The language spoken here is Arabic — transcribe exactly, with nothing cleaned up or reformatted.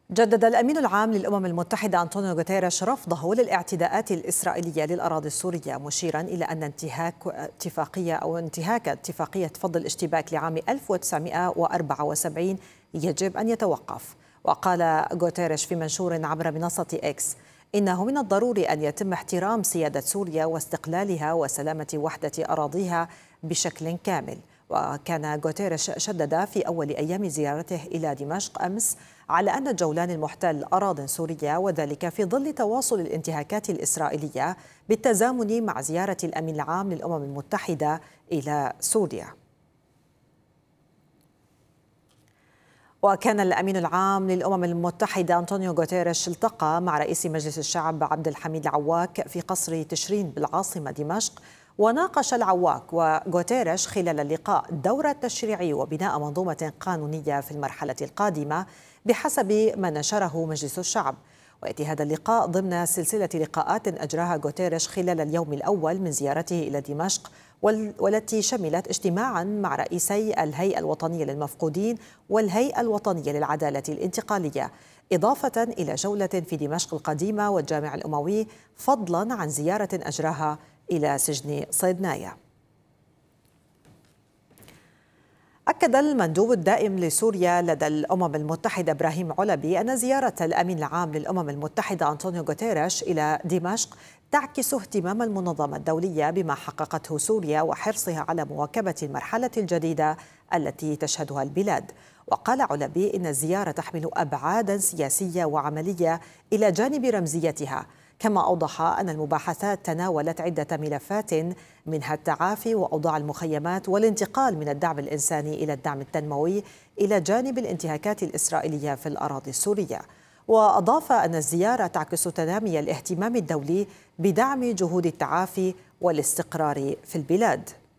جدد الأمين العام للأمم المتحدة أنطونيو غوتيريش رفضه للاعتداءات الإسرائيلية للأراضي السورية، مشيرا إلى أن انتهاك اتفاقية أو انتهاك اتفاقية فض الاشتباك لعام ألف وتسعمائة وأربعة وسبعين يجب أن يتوقف. وقال غوتيريش في منشور عبر منصة إكس: إنه من الضروري أن يتم احترام سيادة سوريا واستقلالها وسلامة وحدة أراضيها بشكل كامل. وكان غوتيريش شدد في أول أيام زيارته إلى دمشق أمس على أن الجولان المحتل أراضٍ سورية، وذلك في ظل تواصل الانتهاكات الإسرائيلية بالتزامن مع زيارة الأمين العام للأمم المتحدة إلى سوريا. وكان الأمين العام للأمم المتحدة أنطونيو غوتيريش التقى مع رئيس مجلس الشعب عبد الحميد العواك في قصر تشرين بالعاصمة دمشق، وناقش العواك وغوتيريش خلال اللقاء الدور التشريعي وبناء منظومة قانونية في المرحلة القادمة بحسب ما نشره مجلس الشعب. ويأتي هذا اللقاء ضمن سلسلة لقاءات أجراها غوتيريش خلال اليوم الأول من زيارته إلى دمشق، والتي شملت اجتماعا مع رئيسي الهيئة الوطنية للمفقودين والهيئة الوطنية للعدالة الانتقالية، إضافة إلى جولة في دمشق القديمة والجامع الأموي، فضلا عن زيارة أجراها إلى سجن صيدنايا. أكد المندوب الدائم لسوريا لدى الأمم المتحدة إبراهيم علبي أن زيارة الأمين العام للأمم المتحدة أنطونيو غوتيريش إلى دمشق تعكس اهتمام المنظمة الدولية بما حققته سوريا وحرصها على مواكبة المرحلة الجديدة التي تشهدها البلاد. وقال علبي إن الزيارة تحمل أبعادا سياسية وعملية إلى جانب رمزيتها، كما أوضح أن المباحثات تناولت عدة ملفات منها التعافي وأوضاع المخيمات والانتقال من الدعم الإنساني إلى الدعم التنموي إلى جانب الانتهاكات الإسرائيلية في الأراضي السورية. وأضاف أن الزيارة تعكس تنامي الاهتمام الدولي بدعم جهود التعافي والاستقرار في البلاد.